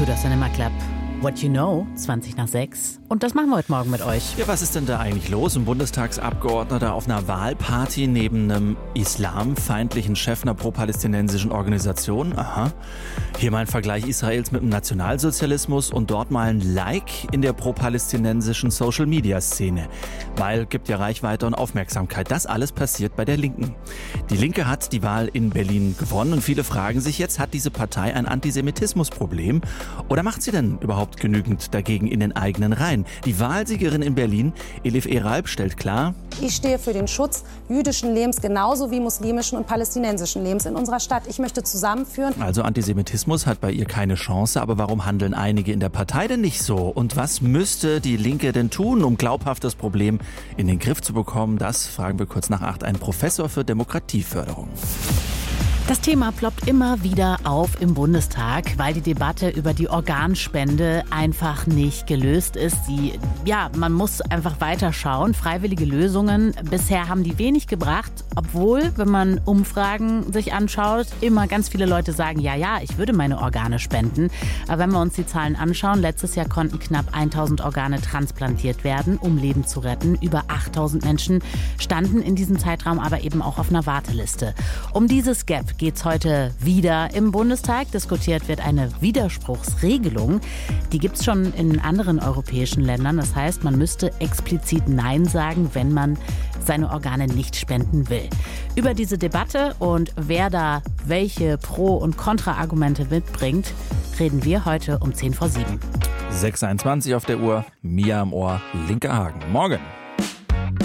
Tudor Cinema Club. What You Know, 20 nach 6. Und das machen wir heute Morgen mit euch. Ja, was ist denn da eigentlich los? Ein Bundestagsabgeordneter auf einer Wahlparty neben einem islamfeindlichen Chef einer pro-palästinensischen Organisation? Aha. Hier mal ein Vergleich Israels mit dem Nationalsozialismus und dort mal ein Like in der pro-palästinensischen Social-Media-Szene. Weil gibt ja Reichweite und Aufmerksamkeit. Das alles passiert bei der Linken. Die Linke hat die Wahl in Berlin gewonnen und viele fragen sich jetzt, hat diese Partei ein Antisemitismusproblem? Oder macht sie denn überhaupt genügend dagegen in den eigenen Reihen? Die Wahlsiegerin in Berlin, Elif Eralp, stellt klar: Ich stehe für den Schutz jüdischen Lebens genauso wie muslimischen und palästinensischen Lebens in unserer Stadt. Ich möchte zusammenführen. Also Antisemitismus hat bei ihr keine Chance, aber warum handeln einige in der Partei denn nicht so? Und was müsste die Linke denn tun, um glaubhaft das Problem in den Griff zu bekommen? Das fragen wir kurz nach 8 einen Professor für Demokratieförderung. Das Thema ploppt immer wieder auf im Bundestag, weil die Debatte über die Organspende einfach nicht gelöst ist. Man muss einfach weiterschauen. Freiwillige Lösungen bisher haben die wenig gebracht, obwohl, wenn man Umfragen sich anschaut, immer ganz viele Leute sagen, ja, ich würde meine Organe spenden. Aber wenn wir uns die Zahlen anschauen, letztes Jahr konnten knapp 1000 Organe transplantiert werden, um Leben zu retten. Über 8000 Menschen standen in diesem Zeitraum aber eben auch auf einer Warteliste. Um dieses Gap geht es heute wieder im Bundestag. Diskutiert wird eine Widerspruchsregelung. Die gibt es schon in anderen europäischen Ländern. Das heißt, man müsste explizit Nein sagen, wenn man seine Organe nicht spenden will. Über diese Debatte und wer da welche Pro- und Kontra-Argumente mitbringt, reden wir heute um 6:10. 6:21 auf der Uhr, Mia am Ohr, Linke Hagen. Morgen.